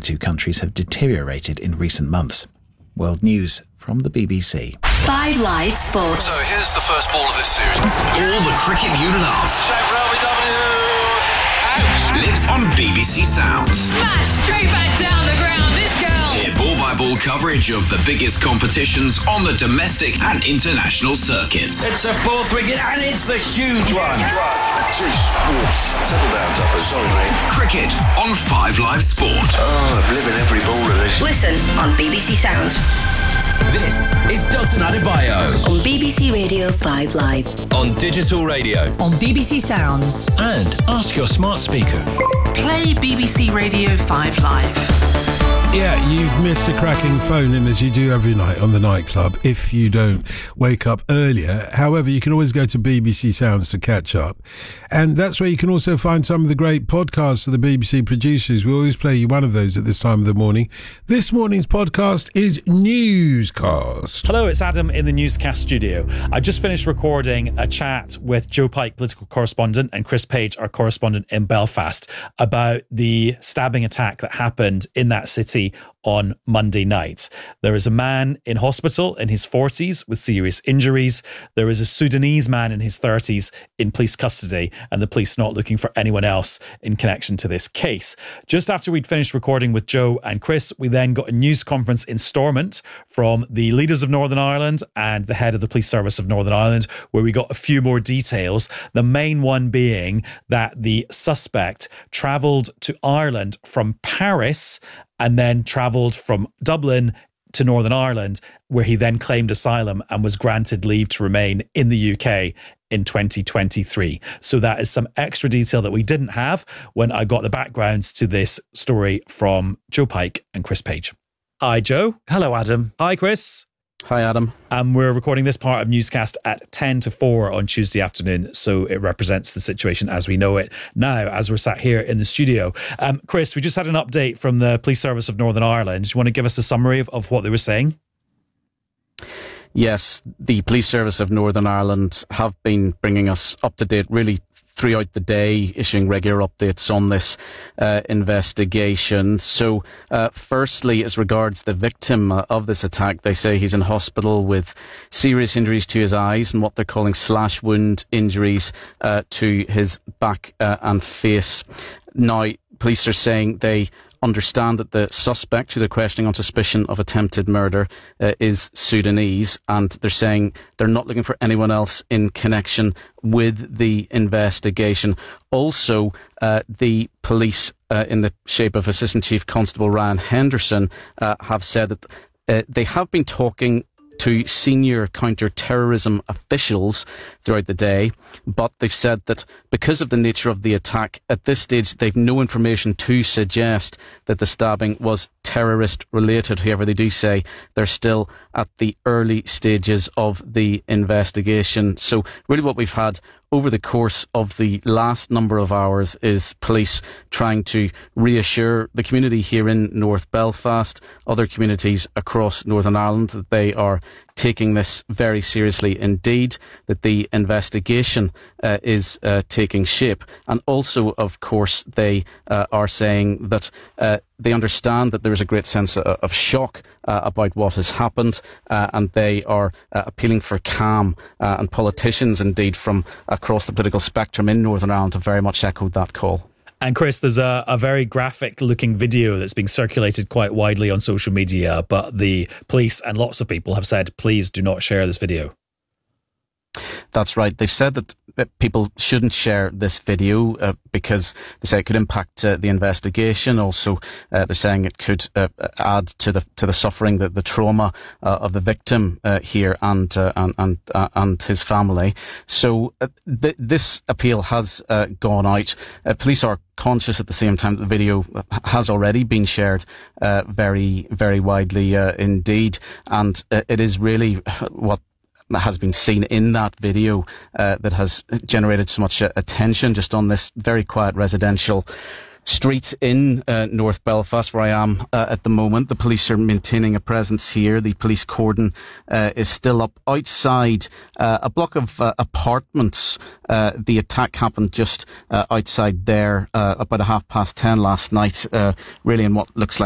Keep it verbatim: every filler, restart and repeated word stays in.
two countries have deteriorated in recent months. World News from the B B C. Five Live Sport. So here's the first ball of this series. All the cricket you love. Shave for L B W. Out. Lives on B B C Sounds. Smash straight back down the ground. This girl. Hear ball-by-ball coverage of the biggest competitions on the domestic and international circuits. It's a fourth wicket and it's the huge one. Jeez, whoosh. Settle down, Duffer. Sorry, mate. Cricket on Five Live Sport. Oh, I'm living every ball of this. Listen on B B C Sounds. This is Dalton Adebayo On B B C Radio five Live. on digital radio. On B B C Sounds. And ask your smart speaker. Play B B C Radio five Live. Yeah, you've missed a cracking phone-in as you do every night on the nightclub if you don't wake up earlier. However, you can always go to B B C Sounds to catch up. And that's where you can also find some of the great podcasts of the B B C producers. We always play you one of those at this time of the morning. This morning's podcast is Newscast. Hello, it's Adam in the Newscast studio. I just finished recording a chat with Joe Pike, political correspondent, and Chris Page, our correspondent in Belfast, about the stabbing attack that happened in that city on Monday night. There is a man in hospital in his forties with serious injuries. There is a Sudanese man in his thirties in police custody, and the police not looking for anyone else in connection to this case. Just after we'd finished recording with Joe and Chris, we then got a news conference in Stormont from the leaders of Northern Ireland and the head of the police service of Northern Ireland, where we got a few more details. The main one being that the suspect travelled to Ireland from Paris and then travelled from Dublin to Northern Ireland, where he then claimed asylum and was granted leave to remain in the U K in twenty twenty-three. So that is some extra detail that we didn't have when I got the backgrounds to this story from Joe Pike and Chris Page. Hi, Joe. Hello, Adam. Hi, Chris. Hi, Adam. And we're recording this part of Newscast at ten to four on Tuesday afternoon, so it represents the situation as we know it now, as we're sat here in the studio. Um, Chris, we just had an update from the Police Service of Northern Ireland. Do you want to give us a summary of, of what they were saying? Yes, the Police Service of Northern Ireland have been bringing us up to date really throughout the day, issuing regular updates on this uh, investigation. So, uh, firstly, as regards the victim uh, of this attack, they say he's in hospital with serious injuries to his eyes and what they're calling slash wound injuries uh, to his back uh, and face. Now, police are saying they understand that the suspect, who they're questioning on suspicion of attempted murder, uh, is Sudanese, and they're saying they're not looking for anyone else in connection with the investigation. Also, uh, the police, uh, in the shape of Assistant Chief Constable Ryan Henderson, uh, have said that uh, they have been talking to senior counter-terrorism officials throughout the day, but they've said that because of the nature of the attack, at this stage they've no information to suggest that the stabbing was terrorist-related. However, they do say they're still at the early stages of the investigation. So really what we've had over the course of the last number of hours is police trying to reassure the community here in North Belfast, other communities across Northern Ireland, that they are taking this very seriously indeed, that the investigation uh, is uh, taking shape. And also, of course, they uh, are saying that uh, they understand that there is a great sense of, of shock uh, about what has happened, uh, and they are uh, appealing for calm, uh, and politicians indeed from across the political spectrum in Northern Ireland have very much echoed that call. And Chris, there's a, a very graphic looking video that's being circulated quite widely on social media, but the police and lots of people have said, please do not share this video. That's right. They've said that people shouldn't share this video uh, because they say it could impact uh, the investigation. Also, uh, they're saying it could uh, add to the to the suffering, the, the trauma uh, of the victim uh, here and uh, and and, uh, and his family. So uh, th- this appeal has uh, gone out. Uh, police are conscious at the same time that the video has already been shared uh, very very widely uh, indeed, and uh, it is really what has been seen in that video uh, that has generated so much uh, attention just on this very quiet residential street in uh, North Belfast, where I am uh, at the moment. The police are maintaining a presence here. The police cordon uh, is still up outside uh, a block of uh, apartments. Uh, the attack happened just uh, outside there uh, about a half past ten last night, uh, really in what looks like